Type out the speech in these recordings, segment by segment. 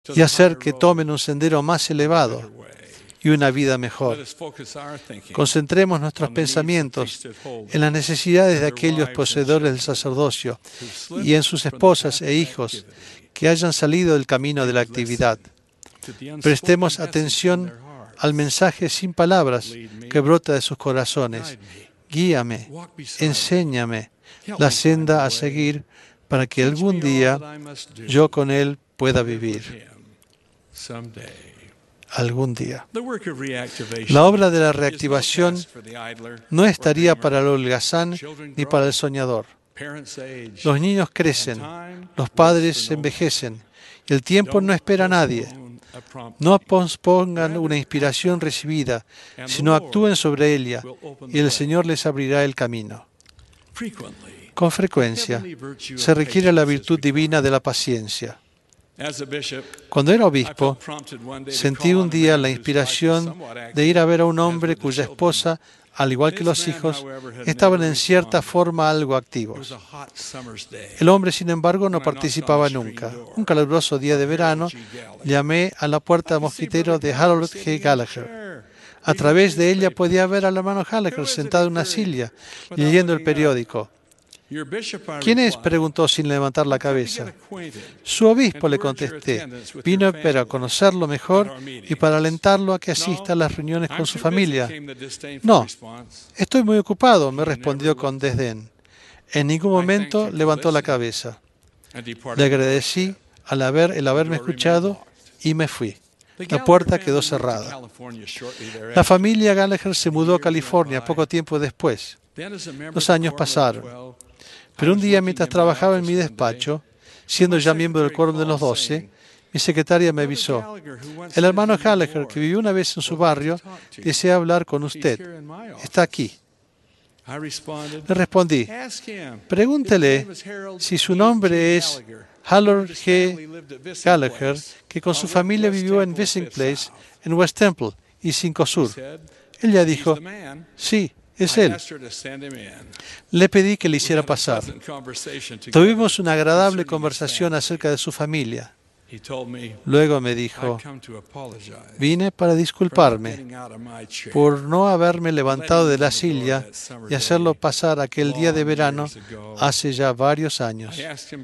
y hacer que tomen un sendero más elevado y una vida mejor. Concentremos nuestros pensamientos en las necesidades de aquellos poseedores del sacerdocio y en sus esposas e hijos que hayan salido del camino de la actividad. Prestemos atención al mensaje sin palabras que brota de sus corazones. Guíame, enséñame la senda a seguir para que algún día yo con él pueda vivir. Algún día. La obra de la reactivación no estaría para el holgazán ni para el soñador. Los niños crecen, los padres se envejecen, y el tiempo no espera a nadie. No pospongan una inspiración recibida, sino actúen sobre ella, y el Señor les abrirá el camino. Con frecuencia, se requiere la virtud divina de la paciencia. Cuando era obispo, sentí un día la inspiración de ir a ver a un hombre cuya esposa, al igual que los hijos, estaban en cierta forma algo activos. El hombre, sin embargo, no participaba nunca. Un caluroso día de verano, llamé a la puerta mosquitero de Harold G. Gallagher. A través de ella podía ver al hermano Gallagher sentado en una silla, leyendo el periódico. ¿Quién es?, preguntó sin levantar la cabeza. Su obispo, le contesté. Vino para conocerlo mejor y para alentarlo a que asista a las reuniones con su familia. No, estoy muy ocupado, me respondió con desdén. En ningún momento levantó la cabeza. Le agradecí el haberme escuchado y me fui. La puerta quedó cerrada. La familia Gallagher se mudó a California poco tiempo después. Los años pasaron. Pero un día, mientras trabajaba en mi despacho, siendo ya miembro del Quórum de los 12, mi secretaria me avisó: el hermano Gallagher, que vivió una vez en su barrio, desea hablar con usted. Está aquí. Le respondí: pregúntele si su nombre es Harold G. Gallagher, que con su familia vivió en Visiting Place, en West Temple y 5 Sur. Ella dijo: sí, es él. Le pedí que le hiciera pasar. Tuvimos una agradable conversación acerca de su familia. Luego me dijo: vine para disculparme por no haberme levantado de la silla y hacerlo pasar aquel día de verano hace ya varios años.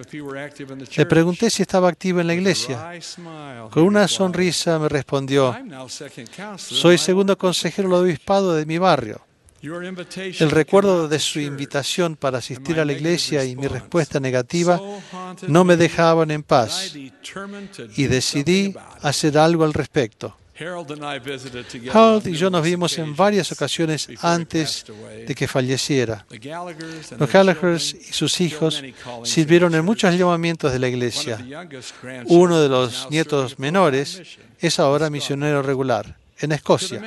Le pregunté si estaba activo en la iglesia. Con una sonrisa me respondió: soy segundo consejero del obispado de mi barrio. El recuerdo de su invitación para asistir a la iglesia y mi respuesta negativa no me dejaban en paz, y decidí hacer algo al respecto. Harold y yo nos vimos en varias ocasiones antes de que falleciera. Los Gallaghers y sus hijos sirvieron en muchos llamamientos de la iglesia. Uno de los nietos menores es ahora misionero regular en Escocia.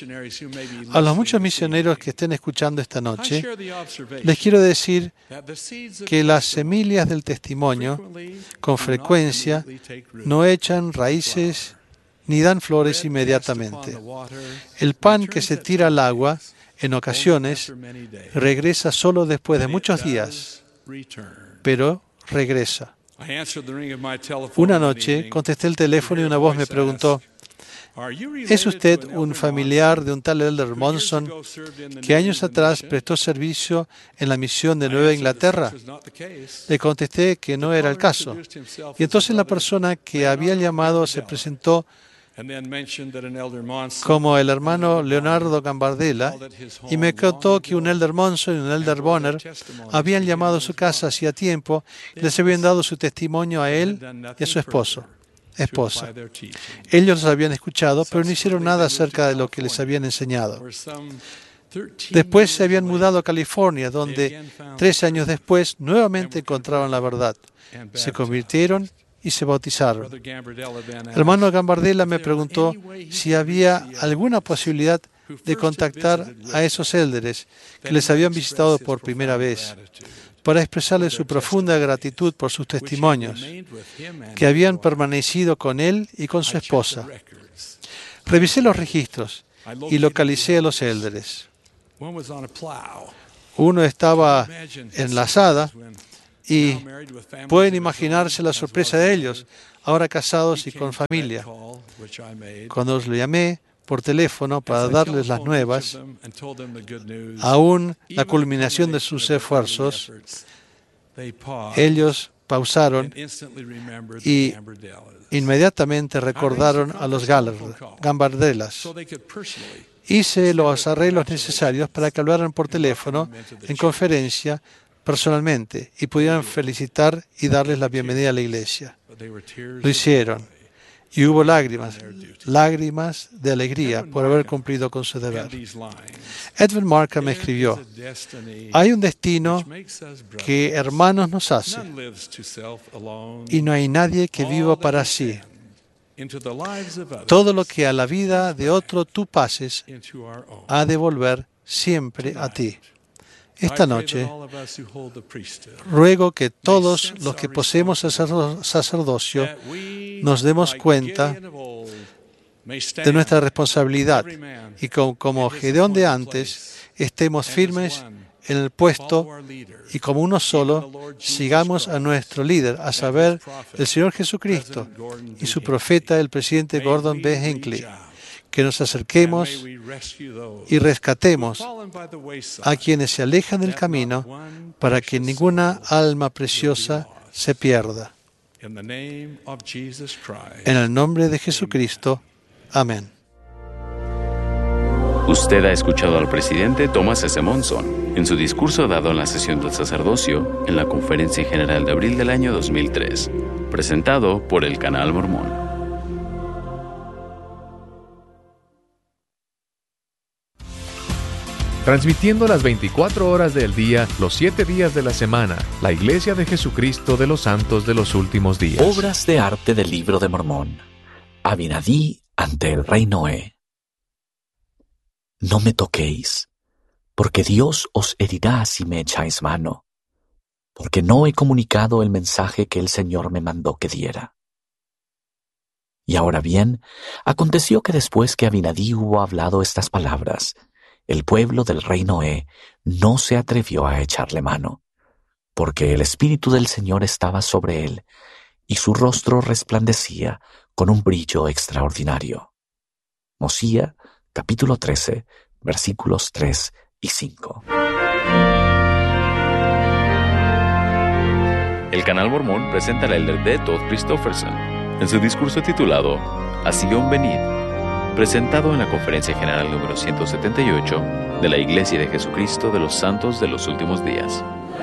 A los muchos misioneros que estén escuchando esta noche, les quiero decir que las semillas del testimonio, con frecuencia, no echan raíces ni dan flores inmediatamente. El pan que se tira al agua, en ocasiones, regresa solo después de muchos días, pero regresa. Una noche contesté el teléfono y una voz me preguntó: ¿es usted un familiar de un tal Elder Monson que años atrás prestó servicio en la misión de Nueva Inglaterra? Le contesté que no era el caso. Y entonces la persona que había llamado se presentó como el hermano Leonardo Gambardella y me contó que un Elder Monson y un Elder Bonner habían llamado a su casa hacía tiempo y les habían dado su testimonio a él y a su esposa. Ellos los habían escuchado, pero no hicieron nada acerca de lo que les habían enseñado. Después se habían mudado a California, donde 13 años después nuevamente encontraron la verdad. Se convirtieron y se bautizaron. El hermano Gambardella me preguntó si había alguna posibilidad de contactar a esos élderes que les habían visitado por primera vez, para expresarles su profunda gratitud por sus testimonios, que habían permanecido con él y con su esposa. Revisé los registros y localicé a los élderes. Uno estaba en la azada Y pueden imaginarse la sorpresa de ellos, ahora casados y con familia. Cuando los llamé por teléfono para darles las nuevas, aún la culminación de sus esfuerzos, ellos pausaron y inmediatamente recordaron a los Gambardellas. Hice los arreglos necesarios para que hablaran por teléfono, en conferencia, personalmente, y pudieran felicitar y darles la bienvenida a la iglesia. Lo hicieron. Y hubo lágrimas de alegría por haber cumplido con su deber. Edwin Markham escribió: hay un destino que hermanos nos hace, y no hay nadie que viva para sí. Todo lo que a la vida de otro tú pases, ha de volver siempre a ti. Esta noche, ruego que todos los que poseemos el sacerdocio nos demos cuenta de nuestra responsabilidad y como Gedeón de antes, estemos firmes en el puesto y como uno solo, sigamos a nuestro líder, a saber, el Señor Jesucristo y su profeta, el presidente Gordon B. Hinckley. Que nos acerquemos y rescatemos a quienes se alejan del camino para que ninguna alma preciosa se pierda. En el nombre de Jesucristo. Amén. Usted ha escuchado al presidente Thomas S. Monson en su discurso dado en la sesión del sacerdocio en la Conferencia General de abril del año 2003, presentado por el Canal Mormón. Transmitiendo las 24 horas del día, los 7 días de la semana, la Iglesia de Jesucristo de los Santos de los Últimos Días. Obras de arte del Libro de Mormón. Abinadí ante el rey Noé. No me toquéis, porque Dios os herirá si me echáis mano, porque no he comunicado el mensaje que el Señor me mandó que diera. Y ahora bien, aconteció que después que Abinadí hubo hablado estas palabras, el pueblo del rey Noé no se atrevió a echarle mano, porque el Espíritu del Señor estaba sobre él, y su rostro resplandecía con un brillo extraordinario. Mosía, capítulo 13, versículos 3 y 5. El Canal Mormón presenta al elder D. Todd Christofferson en su discurso titulado A Sion Venid, presentado en la Conferencia General número 178 de la Iglesia de Jesucristo de los Santos de los Últimos Días.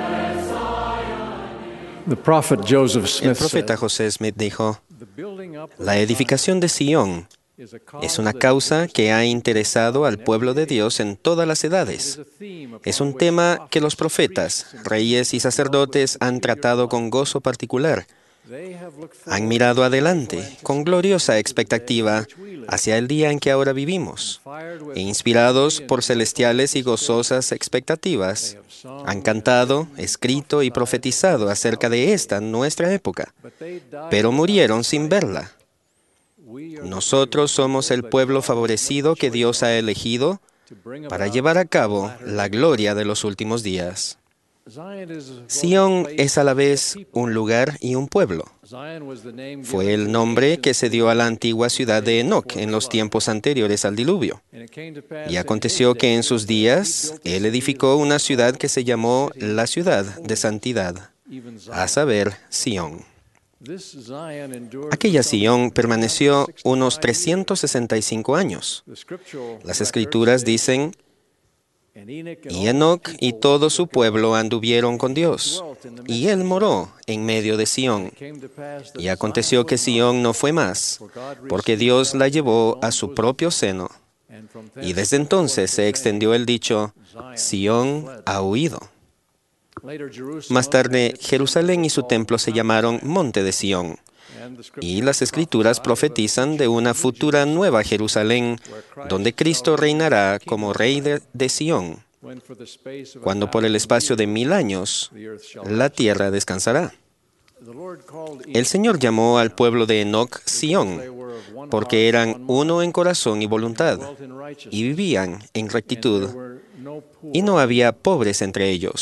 El profeta José Smith dijo: la edificación de Sion es una causa que ha interesado al pueblo de Dios en todas las edades. Es un tema que los profetas, reyes y sacerdotes han tratado con gozo particular. Han mirado adelante, con gloriosa expectativa, hacia el día en que ahora vivimos, e inspirados por celestiales y gozosas expectativas, han cantado, escrito y profetizado acerca de esta nuestra época, pero murieron sin verla. Nosotros somos el pueblo favorecido que Dios ha elegido para llevar a cabo la gloria de los últimos días. Sion es a la vez un lugar y un pueblo. Fue el nombre que se dio a la antigua ciudad de Enoc en los tiempos anteriores al diluvio. Y aconteció que en sus días él edificó una ciudad que se llamó la ciudad de santidad, a saber, Sion. Aquella Sion permaneció unos 365 años. Las Escrituras dicen: y Enoc y todo su pueblo anduvieron con Dios, y él moró en medio de Sion. Y aconteció que Sion no fue más, porque Dios la llevó a su propio seno. Y desde entonces se extendió el dicho: Sion ha huido. Más tarde, Jerusalén y su templo se llamaron Monte de Sion. Y las Escrituras profetizan de una futura nueva Jerusalén, donde Cristo reinará como Rey de Sion, cuando por el espacio de 1000 años la tierra descansará. El Señor llamó al pueblo de Enoc Sion, porque eran uno en corazón y voluntad, y vivían en rectitud, y no había pobres entre ellos.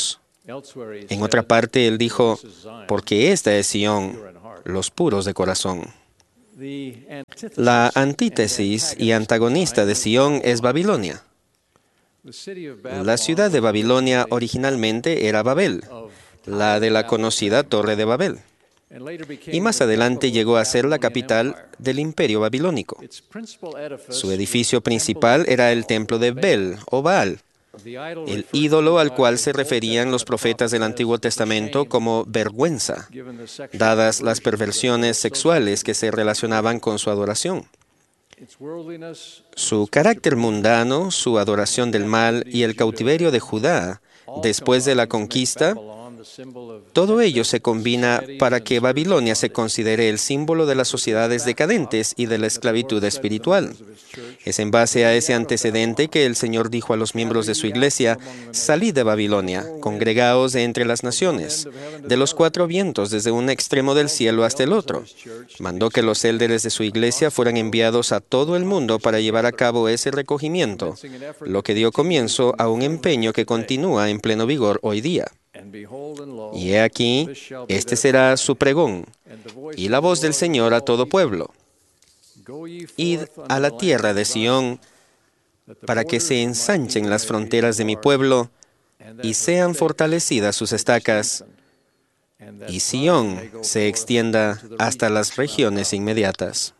En otra parte, él dijo, porque esta es Sión, los puros de corazón. La antítesis y antagonista de Sión es Babilonia. La ciudad de Babilonia originalmente era Babel, la de la conocida Torre de Babel, y más adelante llegó a ser la capital del imperio babilónico. Su edificio principal era el templo de Bel o Baal, el ídolo al cual se referían los profetas del Antiguo Testamento como vergüenza, dadas las perversiones sexuales que se relacionaban con su adoración. Su carácter mundano, su adoración del mal y el cautiverio de Judá, después de la conquista, todo ello se combina para que Babilonia se considere el símbolo de las sociedades decadentes y de la esclavitud espiritual. Es en base a ese antecedente que el Señor dijo a los miembros de su iglesia, «Salid de Babilonia, congregaos de entre las naciones, de los cuatro vientos, desde un extremo del cielo hasta el otro». Mandó que los élderes de su iglesia fueran enviados a todo el mundo para llevar a cabo ese recogimiento, lo que dio comienzo a un empeño que continúa en pleno vigor hoy día. Y he aquí, este será su pregón, y la voz del Señor a todo pueblo. Id a la tierra de Sión, para que se ensanchen las fronteras de mi pueblo, y sean fortalecidas sus estacas, y Sión se extienda hasta las regiones inmediatas.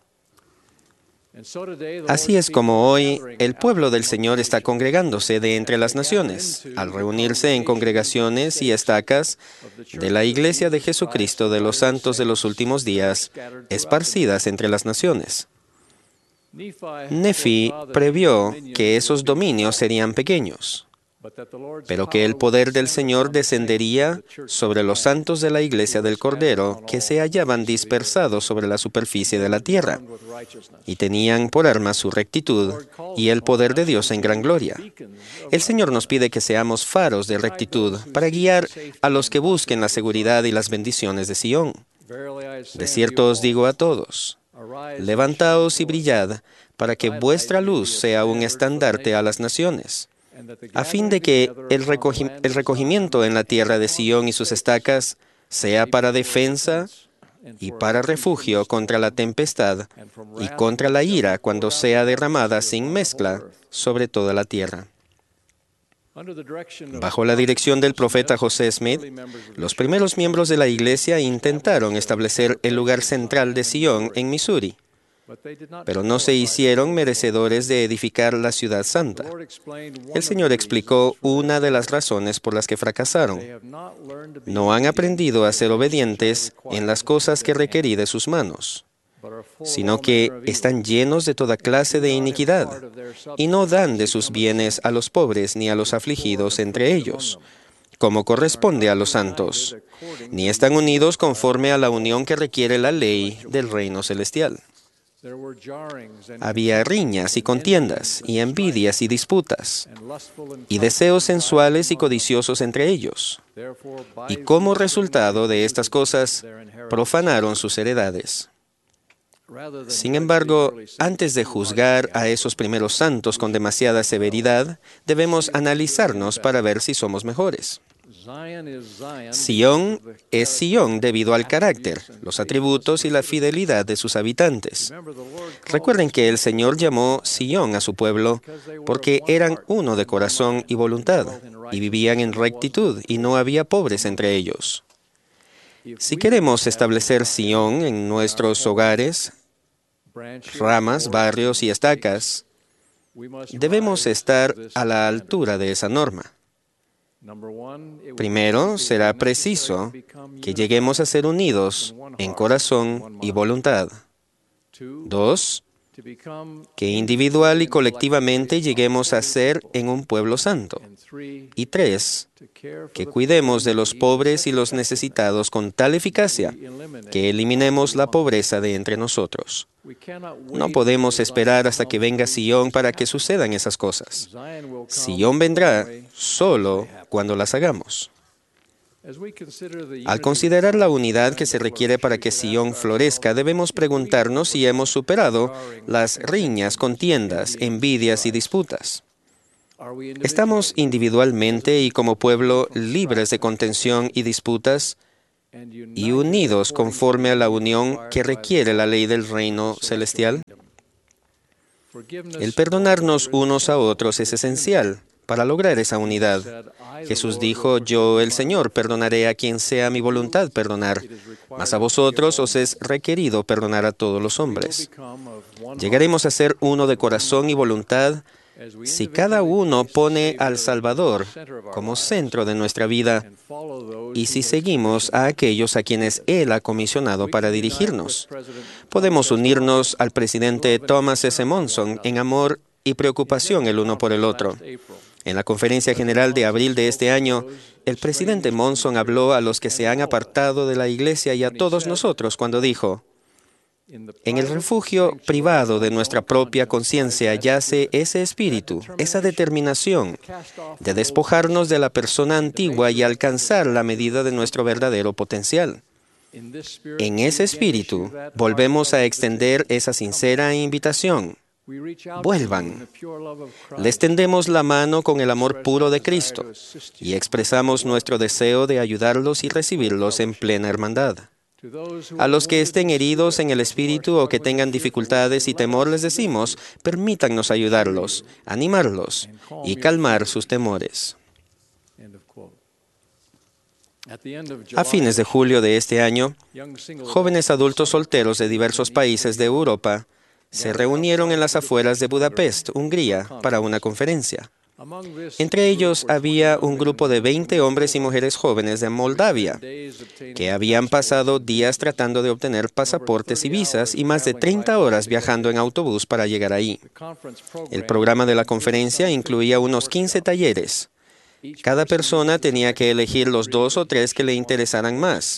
Así es como hoy el pueblo del Señor está congregándose de entre las naciones, al reunirse en congregaciones y estacas de la Iglesia de Jesucristo de los Santos de los Últimos Días, esparcidas entre las naciones. Nefi previó que esos dominios serían pequeños, pero que el poder del Señor descendería sobre los santos de la Iglesia del Cordero, que se hallaban dispersados sobre la superficie de la tierra, y tenían por arma su rectitud y el poder de Dios en gran gloria. El Señor nos pide que seamos faros de rectitud para guiar a los que busquen la seguridad y las bendiciones de Sión. De cierto os digo a todos, levantaos y brillad, para que vuestra luz sea un estandarte a las naciones, a fin de que el recogimiento en la tierra de Sión y sus estacas sea para defensa y para refugio contra la tempestad y contra la ira cuando sea derramada sin mezcla sobre toda la tierra. Bajo la dirección del profeta José Smith, los primeros miembros de la iglesia intentaron establecer el lugar central de Sión en Missouri, pero no se hicieron merecedores de edificar la ciudad santa. El Señor explicó una de las razones por las que fracasaron. No han aprendido a ser obedientes en las cosas que requerí de sus manos, sino que están llenos de toda clase de iniquidad, y no dan de sus bienes a los pobres ni a los afligidos entre ellos, como corresponde a los santos, ni están unidos conforme a la unión que requiere la ley del reino celestial. Había riñas y contiendas, y envidias y disputas, y deseos sensuales y codiciosos entre ellos. Y como resultado de estas cosas, profanaron sus heredades. Sin embargo, antes de juzgar a esos primeros santos con demasiada severidad, debemos analizarnos para ver si somos mejores. Sión es Sión debido al carácter, los atributos y la fidelidad de sus habitantes. Recuerden que el Señor llamó Sión a su pueblo porque eran uno de corazón y voluntad, y vivían en rectitud, y no había pobres entre ellos. Si queremos establecer Sión en nuestros hogares, ramas, barrios y estacas, debemos estar a la altura de esa norma. Primero, será preciso que lleguemos a ser unidos en corazón y voluntad. 2, que individual y colectivamente lleguemos a ser en un pueblo santo. Y 3, que cuidemos de los pobres y los necesitados con tal eficacia que eliminemos la pobreza de entre nosotros. No podemos esperar hasta que venga Sión para que sucedan esas cosas. Sión vendrá solo cuando las hagamos. Al considerar la unidad que se requiere para que Sión florezca, debemos preguntarnos si hemos superado las riñas, contiendas, envidias y disputas. ¿Estamos individualmente y como pueblo libres de contención y disputas y unidos conforme a la unión que requiere la ley del reino celestial? El perdonarnos unos a otros es esencial para lograr esa unidad. Jesús dijo, yo, el Señor, perdonaré a quien sea mi voluntad perdonar, mas a vosotros os es requerido perdonar a todos los hombres. Llegaremos a ser uno de corazón y voluntad si cada uno pone al Salvador como centro de nuestra vida y si seguimos a aquellos a quienes Él ha comisionado para dirigirnos. Podemos unirnos al presidente Thomas S. Monson en amor y preocupación el uno por el otro. En la Conferencia General de abril de este año, el presidente Monson habló a los que se han apartado de la Iglesia y a todos nosotros cuando dijo, en el refugio privado de nuestra propia conciencia yace ese espíritu, esa determinación de despojarnos de la persona antigua y alcanzar la medida de nuestro verdadero potencial. En ese espíritu volvemos a extender esa sincera invitación. Vuelvan. Les tendemos la mano con el amor puro de Cristo y expresamos nuestro deseo de ayudarlos y recibirlos en plena hermandad. A los que estén heridos en el espíritu o que tengan dificultades y temor les decimos, permítannos ayudarlos, animarlos y calmar sus temores. A fines de julio de este año, jóvenes adultos solteros de diversos países de Europa se reunieron en las afueras de Budapest, Hungría, para una conferencia. Entre ellos había un grupo de 20 hombres y mujeres jóvenes de Moldavia, que habían pasado días tratando de obtener pasaportes y visas y más de 30 horas viajando en autobús para llegar ahí. El programa de la conferencia incluía unos 15 talleres. Cada persona tenía que elegir los 2 o 3 que le interesaran más.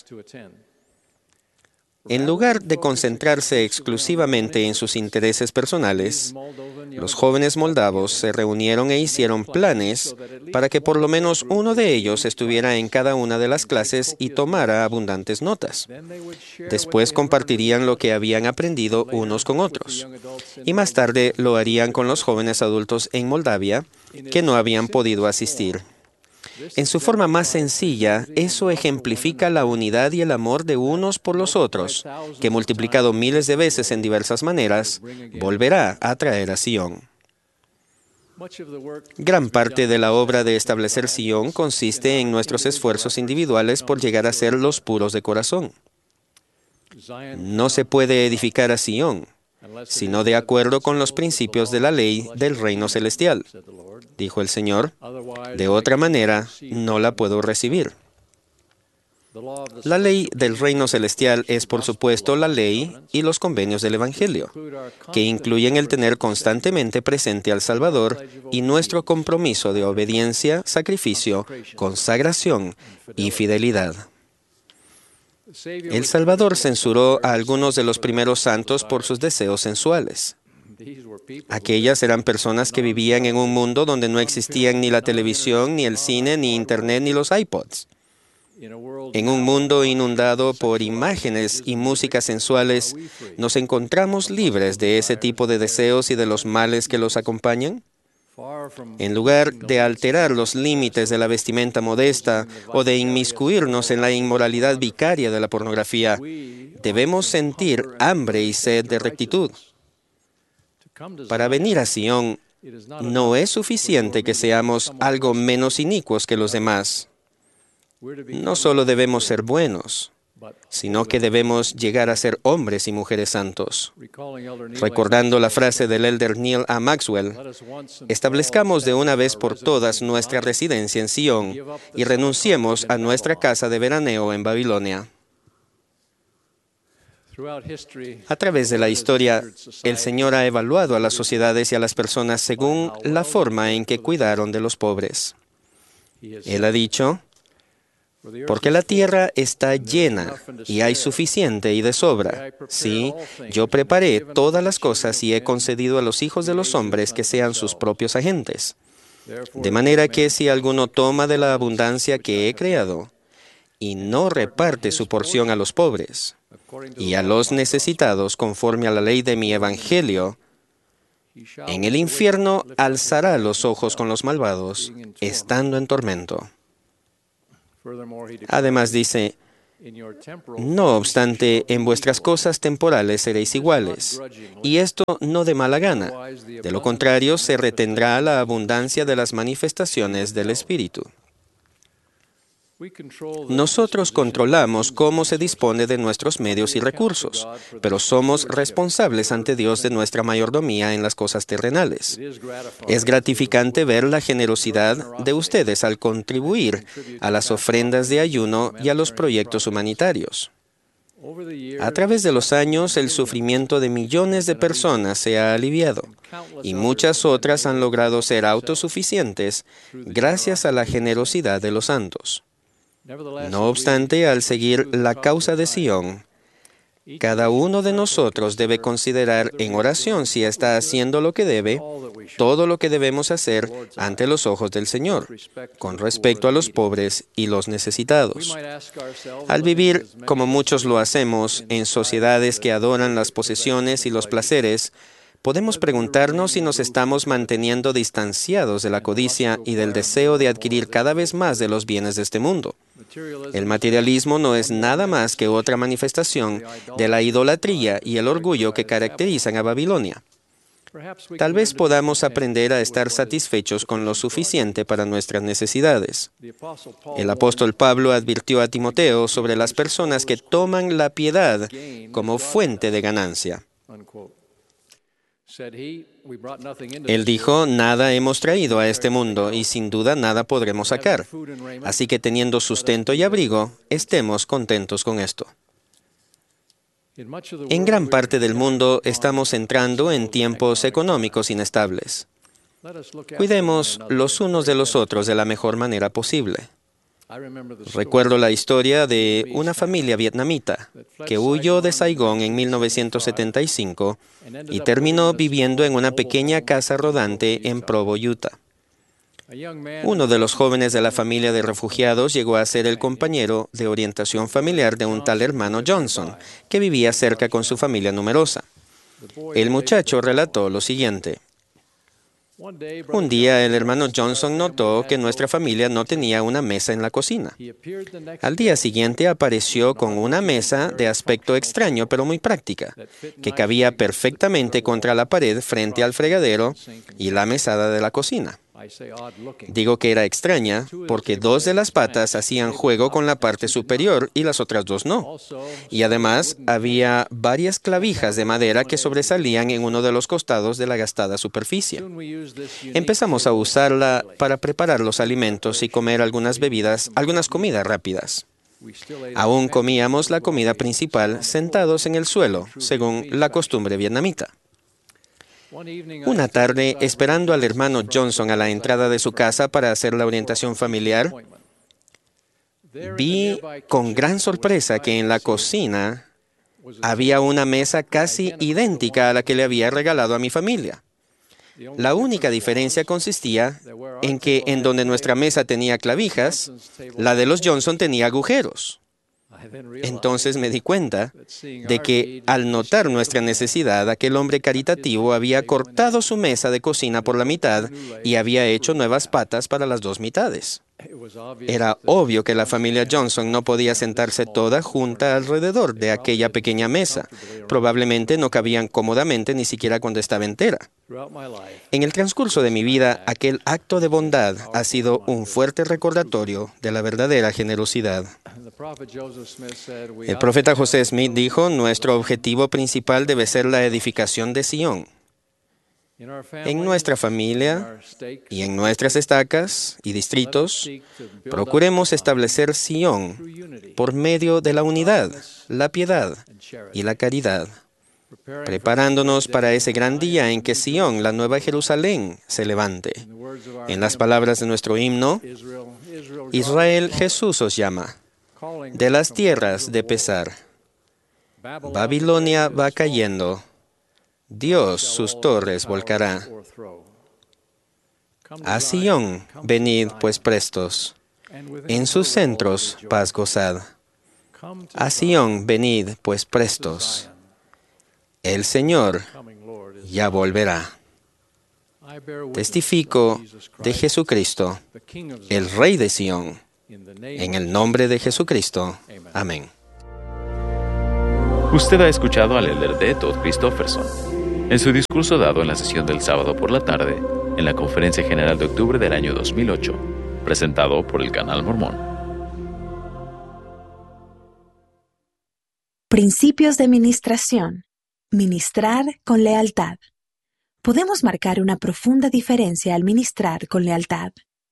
En lugar de concentrarse exclusivamente en sus intereses personales, los jóvenes moldavos se reunieron e hicieron planes para que por lo menos uno de ellos estuviera en cada una de las clases y tomara abundantes notas. Después compartirían lo que habían aprendido unos con otros. Y más tarde lo harían con los jóvenes adultos en Moldavia que no habían podido asistir. En su forma más sencilla, eso ejemplifica la unidad y el amor de unos por los otros, que multiplicado miles de veces en diversas maneras, volverá a traer a Sion. Gran parte de la obra de establecer Sion consiste en nuestros esfuerzos individuales por llegar a ser los puros de corazón. No se puede edificar a Sion, sino de acuerdo con los principios de la ley del reino celestial, dijo el Señor. De otra manera, no la puedo recibir. La ley del reino celestial es, por supuesto, la ley y los convenios del Evangelio, que incluyen el tener constantemente presente al Salvador y nuestro compromiso de obediencia, sacrificio, consagración y fidelidad. El Salvador censuró a algunos de los primeros santos por sus deseos sensuales. Aquellas eran personas que vivían en un mundo donde no existían ni la televisión, ni el cine, ni Internet, ni los iPods. En un mundo inundado por imágenes y músicas sensuales, ¿nos encontramos libres de ese tipo de deseos y de los males que los acompañan? En lugar de alterar los límites de la vestimenta modesta o de inmiscuirnos en la inmoralidad vicaria de la pornografía, debemos sentir hambre y sed de rectitud. Para venir a Sion, no es suficiente que seamos algo menos inicuos que los demás. No solo debemos ser buenos, sino que debemos llegar a ser hombres y mujeres santos. Recordando la frase del elder Neil A. Maxwell, establezcamos de una vez por todas nuestra residencia en Sion y renunciemos a nuestra casa de veraneo en Babilonia. A través de la historia, el Señor ha evaluado a las sociedades y a las personas según la forma en que cuidaron de los pobres. Él ha dicho, porque la tierra está llena y hay suficiente y de sobra. Sí, yo preparé todas las cosas y he concedido a los hijos de los hombres que sean sus propios agentes. De manera que si alguno toma de la abundancia que he creado y no reparte su porción a los pobres y a los necesitados conforme a la ley de mi evangelio, En el infierno alzará los ojos con los malvados, estando en tormento. Además dice, no obstante, en vuestras cosas temporales seréis iguales, y esto no de mala gana. De lo contrario, se retendrá la abundancia de las manifestaciones del Espíritu. Nosotros controlamos cómo se dispone de nuestros medios y recursos, pero somos responsables ante Dios de nuestra mayordomía en las cosas terrenales. Es gratificante ver la generosidad de ustedes al contribuir a las ofrendas de ayuno y a los proyectos humanitarios. A través de los años, el sufrimiento de millones de personas se ha aliviado, y muchas otras han logrado ser autosuficientes gracias a la generosidad de los santos. No obstante, al seguir la causa de Sion, cada uno de nosotros debe considerar en oración si está haciendo lo que debe, todo lo que debemos hacer ante los ojos del Señor, con respecto a los pobres y los necesitados. Al vivir, como muchos lo hacemos, en sociedades que adoran las posesiones y los placeres, podemos preguntarnos si nos estamos manteniendo distanciados de la codicia y del deseo de adquirir cada vez más de los bienes de este mundo. El materialismo no es nada más que otra manifestación de la idolatría y el orgullo que caracterizan a Babilonia. Tal vez podamos aprender a estar satisfechos con lo suficiente para nuestras necesidades. El apóstol Pablo advirtió a Timoteo sobre las personas que toman la piedad como fuente de ganancia. Él dijo, nada hemos traído a este mundo y sin duda nada podremos sacar. Así que teniendo sustento y abrigo, estemos contentos con esto. En gran parte del mundo estamos entrando en tiempos económicos inestables. Cuidemos los unos de los otros de la mejor manera posible. Recuerdo la historia de una familia vietnamita que huyó de Saigón en 1975 y terminó viviendo en una pequeña casa rodante en Provo, Utah. Uno de los jóvenes de la familia de refugiados llegó a ser el compañero de orientación familiar de un tal hermano Johnson, que vivía cerca con su familia numerosa. El muchacho relató lo siguiente. Un día el hermano Johnson notó que nuestra familia no tenía una mesa en la cocina. Al día siguiente apareció con una mesa de aspecto extraño pero muy práctica, que cabía perfectamente contra la pared frente al fregadero y la mesada de la cocina. Digo que era extraña porque 2 de las patas hacían juego con la parte superior y las otras 2 no. Y además había varias clavijas de madera que sobresalían en uno de los costados de la gastada superficie. Empezamos a usarla para preparar los alimentos y comer algunas comidas rápidas. Aún comíamos la comida principal sentados en el suelo, según la costumbre vietnamita. Una tarde, esperando al hermano Johnson a la entrada de su casa para hacer la orientación familiar, vi con gran sorpresa que en la cocina había una mesa casi idéntica a la que le había regalado a mi familia. La única diferencia consistía en que en donde nuestra mesa tenía clavijas, la de los Johnson tenía agujeros. Entonces me di cuenta de que al notar nuestra necesidad, aquel hombre caritativo había cortado su mesa de cocina por la mitad y había hecho nuevas patas para las 2 mitades. Era obvio que la familia Johnson no podía sentarse toda junta alrededor de aquella pequeña mesa. Probablemente no cabían cómodamente ni siquiera cuando estaba entera. En el transcurso de mi vida, aquel acto de bondad ha sido un fuerte recordatorio de la verdadera generosidad. El profeta José Smith dijo, nuestro objetivo principal debe ser la edificación de Sion. En nuestra familia y en nuestras estacas y distritos, procuremos establecer Sion por medio de la unidad, la piedad y la caridad, preparándonos para ese gran día en que Sion, la nueva Jerusalén, se levante. En las palabras de nuestro himno, Israel, Jesús os llama, de las tierras de pesar. Babilonia va cayendo, Dios sus torres volcará. A Sion, venid pues prestos, en sus centros paz gozad. A Sion, venid pues prestos, el Señor ya volverá. Testifico de Jesucristo, el Rey de Sión, en el nombre de Jesucristo. Amén. Usted ha escuchado al elder D. Todd Christofferson en su discurso dado en la sesión del sábado por la tarde en la Conferencia General de octubre del año 2008, presentado por el Canal Mormón. Principios de ministración. Ministrar con lealtad. Podemos marcar una profunda diferencia al ministrar con lealtad.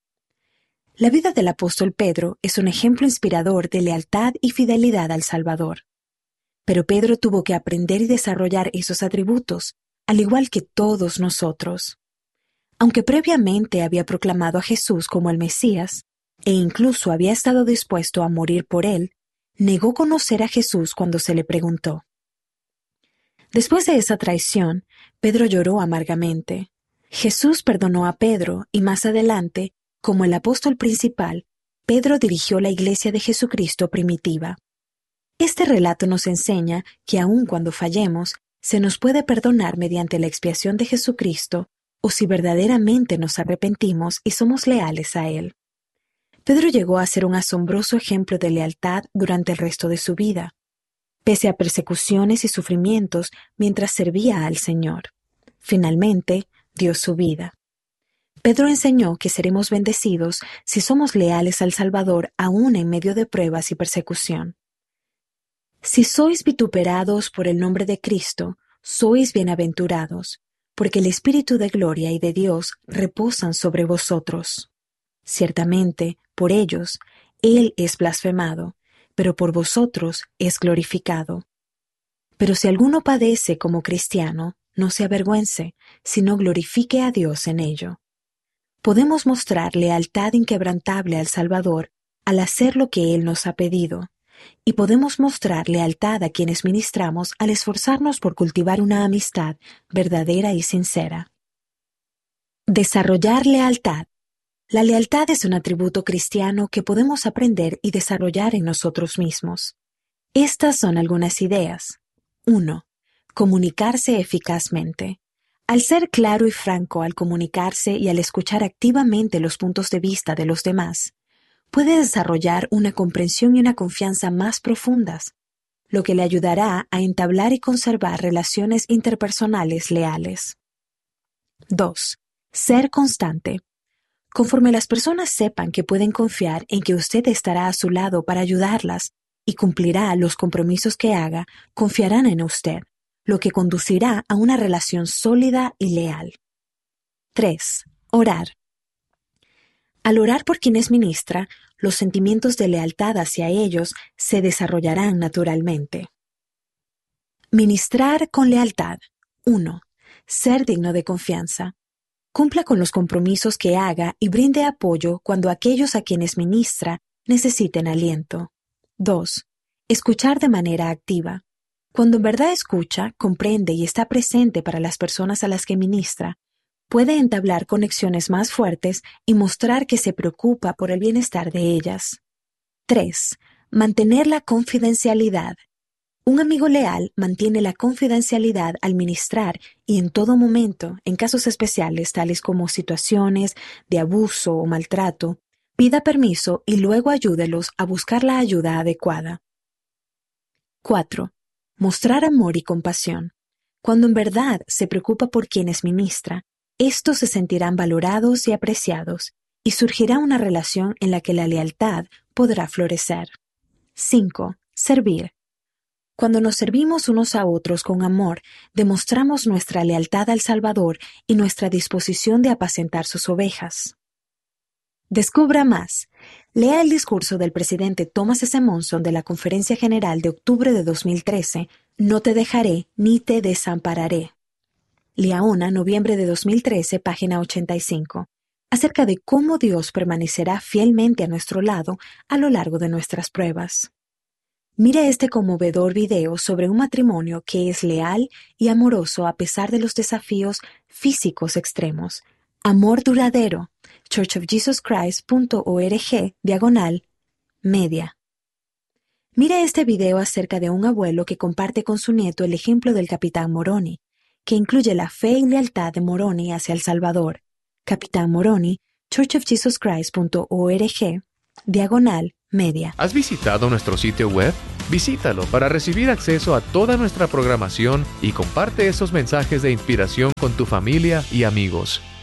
La vida del apóstol Pedro es un ejemplo inspirador de lealtad y fidelidad al Salvador. Pero Pedro tuvo que aprender y desarrollar esos atributos, al igual que todos nosotros. Aunque previamente había proclamado a Jesús como el Mesías, e incluso había estado dispuesto a morir por él, negó conocer a Jesús cuando se le preguntó. Después de esa traición, Pedro lloró amargamente. Jesús perdonó a Pedro y más adelante, como el apóstol principal, Pedro dirigió la iglesia de Jesucristo primitiva. Este relato nos enseña que aun cuando fallemos, se nos puede perdonar mediante la expiación de Jesucristo o si verdaderamente nos arrepentimos y somos leales a Él. Pedro llegó a ser un asombroso ejemplo de lealtad durante el resto de su vida, pese a persecuciones y sufrimientos mientras servía al Señor. Finalmente, dio su vida. Pedro enseñó que seremos bendecidos si somos leales al Salvador aún en medio de pruebas y persecución. Si sois vituperados por el nombre de Cristo, sois bienaventurados, porque el Espíritu de gloria y de Dios reposan sobre vosotros. Ciertamente, por ellos, Él es blasfemado, pero por vosotros es glorificado. Pero si alguno padece como cristiano, no se avergüence, sino glorifique a Dios en ello. Podemos mostrar lealtad inquebrantable al Salvador al hacer lo que Él nos ha pedido, y podemos mostrar lealtad a quienes ministramos al esforzarnos por cultivar una amistad verdadera y sincera. Desarrollar lealtad. La lealtad es un atributo cristiano que podemos aprender y desarrollar en nosotros mismos. Estas son algunas ideas. 1. Comunicarse eficazmente. Al ser claro y franco al comunicarse y al escuchar activamente los puntos de vista de los demás, puede desarrollar una comprensión y una confianza más profundas, lo que le ayudará a entablar y conservar relaciones interpersonales leales. 2. Ser constante. Conforme las personas sepan que pueden confiar en que usted estará a su lado para ayudarlas y cumplirá los compromisos que haga, confiarán en usted, lo que conducirá a una relación sólida y leal. 3. Orar. Al orar por quienes ministra, los sentimientos de lealtad hacia ellos se desarrollarán naturalmente. Ministrar con lealtad. 1. Ser digno de confianza. Cumpla con los compromisos que haga y brinde apoyo cuando aquellos a quienes ministra necesiten aliento. 2. Escuchar de manera activa. Cuando en verdad escucha, comprende y está presente para las personas a las que ministra, puede entablar conexiones más fuertes y mostrar que se preocupa por el bienestar de ellas. 3. Mantener la confidencialidad. Un amigo leal mantiene la confidencialidad al ministrar y en todo momento, en casos especiales tales como situaciones de abuso o maltrato, pida permiso y luego ayúdelos a buscar la ayuda adecuada. 4. Mostrar amor y compasión. Cuando en verdad se preocupa por quienes ministra, estos se sentirán valorados y apreciados, y surgirá una relación en la que la lealtad podrá florecer. 5. Servir. Cuando nos servimos unos a otros con amor, demostramos nuestra lealtad al Salvador y nuestra disposición de apacentar sus ovejas. Descubra más. Lea el discurso del presidente Thomas S. Monson de la Conferencia General de octubre de 2013, No te dejaré ni te desampararé. Liaona, noviembre de 2013, página 85, acerca de cómo Dios permanecerá fielmente a nuestro lado a lo largo de nuestras pruebas. Mire este conmovedor video sobre un matrimonio que es leal y amoroso a pesar de los desafíos físicos extremos. Amor duradero. churchofjesuschrist.org/media. Mire este video acerca de un abuelo que comparte con su nieto el ejemplo del capitán Moroni, que incluye la fe y lealtad de Moroni hacia El Salvador. Capitán Moroni, churchofjesuschrist.org, /media. ¿Has visitado nuestro sitio web? Visítalo para recibir acceso a toda nuestra programación y comparte esos mensajes de inspiración con tu familia y amigos.